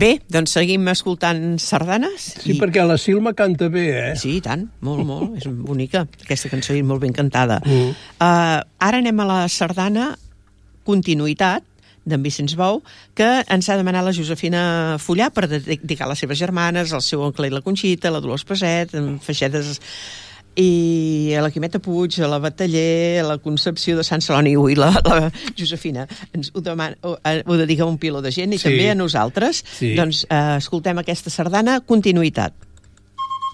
Bé, doncs seguim escoltant sardanes. Sí, perquè la Silma canta bé, Sí, i tant, molt, és bonica. Aquesta cançó és molt ben cantada. Ara anem a la sardana Continuïtat, d'en Vicenç Bou, que ens ha demanat la Josefina Fullà per dedicar a les seves germanes, al seu oncle i la Conxita, a la Dolors Peset, en Feixedes, i a la Quimeta Puig, a la Bataller, a la Concepció de Sant Celoni. Ui, la Josefina ens ho dedica a un piló de gent i també a nosaltres. Doncs escoltem aquesta sardana Continuïtat.